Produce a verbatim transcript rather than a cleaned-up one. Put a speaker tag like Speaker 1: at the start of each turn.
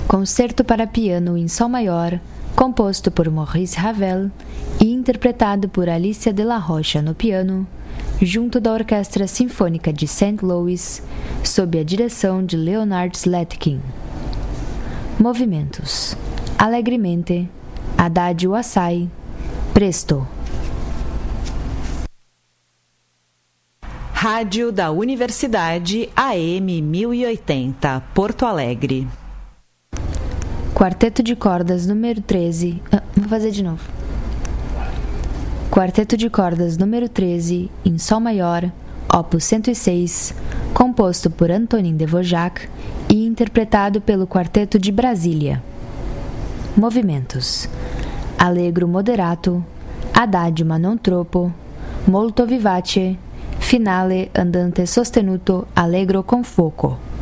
Speaker 1: Concerto para piano em Sol maior, composto por Maurice Ravel e interpretado por Alicia de la Rocha no piano, junto da Orquestra Sinfônica de Saint Louis, sob a direção de Leonard Slatkin. Movimentos: alegremente, adagio assai, presto.
Speaker 2: Rádio da Universidade A M mil e oitenta, Porto Alegre.
Speaker 1: Quarteto de cordas número treze. Ah, vou fazer de novo. Quarteto de cordas número treze, em Sol maior, opus cento e seis, composto por Antonin Dvořák e interpretado pelo Quarteto de Brasília. Movimentos: allegro moderato, adagio ma non troppo, molto vivace, finale andante sostenuto allegro con fuoco.